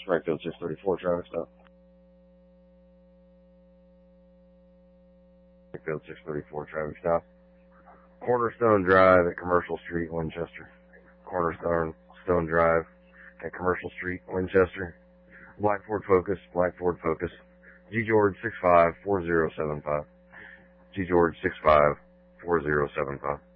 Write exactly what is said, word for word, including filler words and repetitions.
Springfield six thirty-four, traffic stop. Springfield six thirty-four, traffic stop. Cornerstone Drive at Commercial Street, Winchester. Cornerstone Stone Drive at Commercial Street, Winchester. Black Ford Focus, Black Ford Focus. G George six five four zero seven five. G George six five four zero seven five.